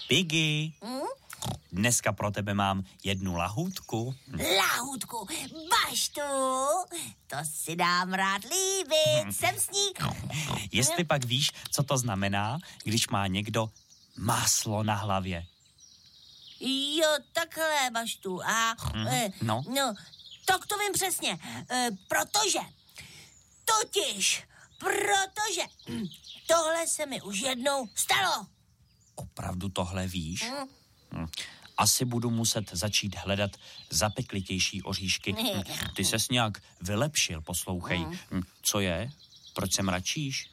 Piggy, dneska pro tebe mám jednu lahůdku. Lahůdku, baštu, to si dám rád líbit, jsem s ní. Jestli pak víš, co to znamená, když má někdo máslo na hlavě. Jo, takhle, baštu. A no, tak to vím přesně. Protože tohle se mi už jednou stalo. Opravdu tohle víš? Asi budu muset začít hledat zapeklitější oříšky. Ty ses nějak vylepšil, poslouchej. Co je? Proč se mračíš?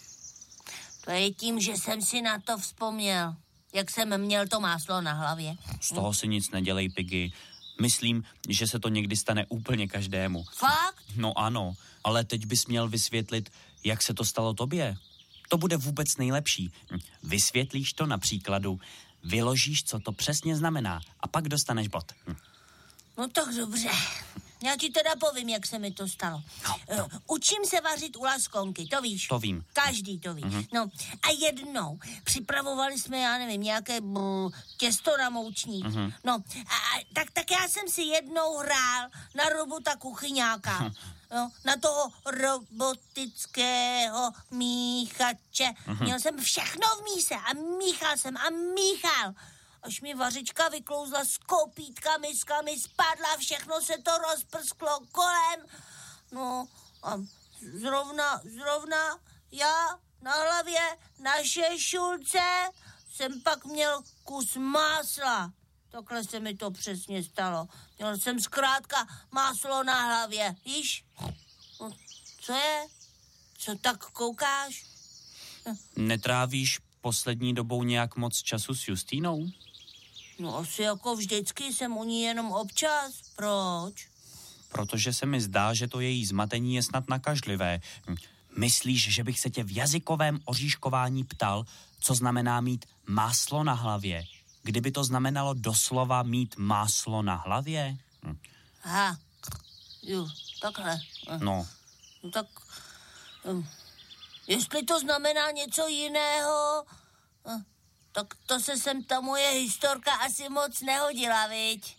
To je tím, že jsem si na to vzpomněl, jak jsem měl to máslo na hlavě. Z toho si nic nedělej, Piggy. Myslím, že se to někdy stane úplně každému. Fakt? No ano, ale teď bys měl vysvětlit, jak se to stalo tobě. To bude vůbec nejlepší. Vysvětlíš to na příkladu, vyložíš, co to přesně znamená a pak dostaneš bod. No tak dobře. Já ti teda povím, jak se mi to stalo. Učím se vařit u Laskonky, to víš? To vím. Každý to ví. No a jednou připravovali jsme, já nevím, nějaké těsto na moučník. No a tak já jsem si jednou hrál na robota kuchyňáka. No, na toho robotického míchače. Měl jsem všechno v míse a míchal jsem a míchal. Až mi vařička vyklouzla s kopítkami, spadla, všechno se to rozprsklo kolem. No a zrovna já na hlavě naše šulce jsem pak měl kus másla. Takhle se mi to přesně stalo. Měl jsem zkrátka máslo na hlavě, víš? No, co je? Co tak koukáš? Netrávíš poslední dobou nějak moc času s Justínou? No asi jako vždycky, jsem u ní jenom občas. Proč? Protože se mi zdá, že to její zmatení je snad nakažlivé. Myslíš, že bych se tě v jazykovém oříškování ptal, co znamená mít máslo na hlavě? Kdyby to znamenalo doslova mít máslo na hlavě? Aha, jo, takhle. No. No tak, jestli to znamená něco jiného, tak to se sem ta moje historka asi moc nehodila, viď?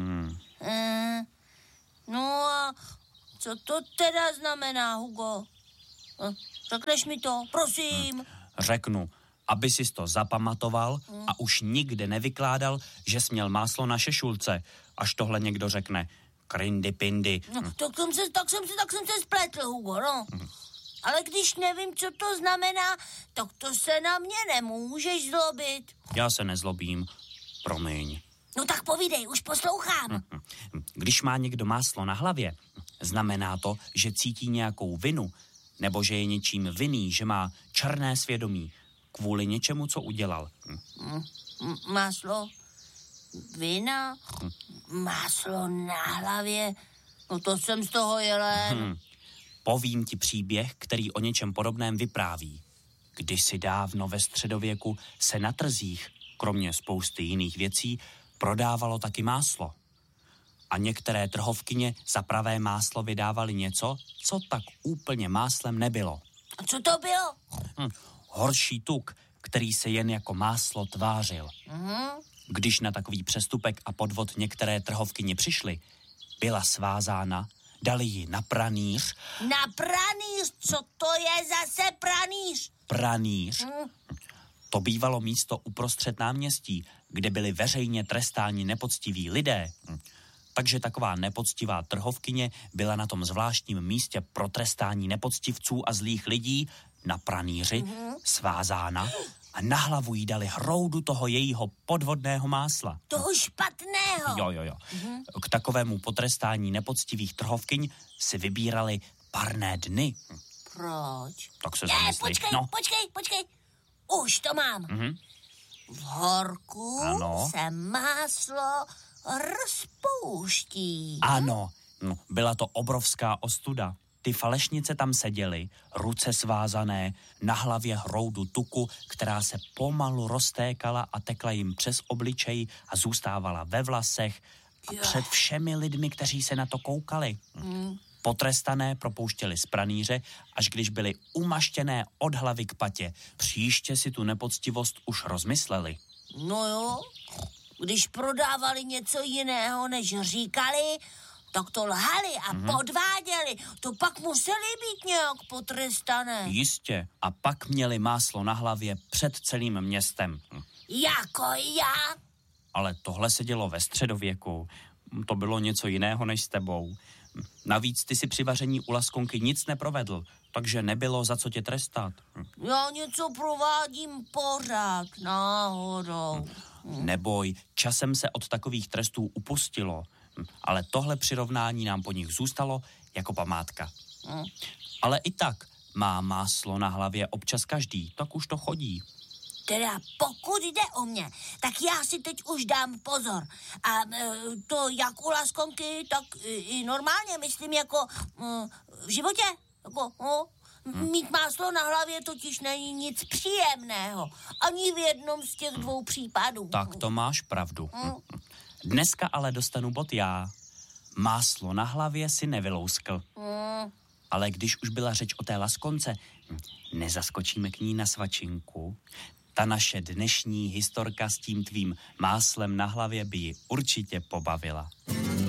No a co to teda znamená, Hugo? Řekneš mi to, prosím. Řeknu, aby sis to zapamatoval a už nikde nevykládal, že jsi měl máslo na šešulce, až tohle někdo řekne. Krindy pindy. No, tak jsem se spletl, Hugo, no. Ale když nevím, co to znamená, tak to se na mě nemůžeš zlobit. Já se nezlobím, promiň. No tak povídej, už poslouchám. Když má někdo máslo na hlavě, znamená to, že cítí nějakou vinu, nebo že je něčím vinný, že má černé svědomí kvůli něčemu, co udělal. Máslo, vina, máslo na hlavě, no to jsem z toho jelen. Povím ti příběh, který o něčem podobném vypráví. Kdysi dávno ve středověku se na trzích, kromě spousty jiných věcí, prodávalo taky máslo. A některé trhovkyně za pravé máslo vydávaly něco, co tak úplně máslem nebylo. A co to bylo? Horší tuk, který se jen jako máslo tvářil. Když na takový přestupek a podvod některé trhovkyně přišly, byla svázána, dali ji na pranýř. Na pranýř? Co to je zase pranýř? Pranýř? To bývalo místo uprostřed náměstí, kde byli veřejně trestáni nepoctiví lidé. Takže taková nepoctivá trhovkyně byla na tom zvláštním místě pro trestání nepoctivců a zlých lidí na pranýři svázána a na hlavu jí dali hroudu toho jejího podvodného másla. Toho špatného? Jo. K takovému potrestání nepoctivých trhovkyň si vybírali parné dny. Proč? Tak se zamysli. Počkej. Už to mám. V horku se máslo rozpouští. Ano, byla to obrovská ostuda. Ty falešnice tam seděly, ruce svázané, na hlavě hroudu tuku, která se pomalu roztékala a tekla jim přes obličej a zůstávala ve vlasech a před všemi lidmi, kteří se na to koukali. Potrestané propouštěli z pranýře, až když byli umaštěné od hlavy k patě. Příště si tu nepoctivost už rozmysleli. No jo, když prodávali něco jiného, než říkali, tak to lhali a podváděli. To pak museli být nějak potrestané. Jistě. A pak měli máslo na hlavě před celým městem. Jako já? Ale tohle se dělo ve středověku. To bylo něco jiného než s tebou. Navíc ty si při vaření u Laskonky nic neprovedl, takže nebylo za co tě trestat. Já něco provádím pořád, náhodou. Neboj, časem se od takových trestů upustilo, ale tohle přirovnání nám po nich zůstalo jako památka. Ale i tak má máslo na hlavě občas každý, tak už to chodí. Teda pokud jde o mě, tak já si teď už dám pozor. A to jak u Laskonky, tak i normálně, myslím, jako v životě. Jako, mít máslo na hlavě totiž není nic příjemného. Ani v jednom z těch dvou případů. Tak to máš pravdu. Dneska ale dostanu bod já. Máslo na hlavě si nevylouskl. Ale když už byla řeč o té Laskonce, nezaskočíme k ní na svačinku. Ta naše dnešní historka s tím tvým máslem na hlavě by ji určitě pobavila.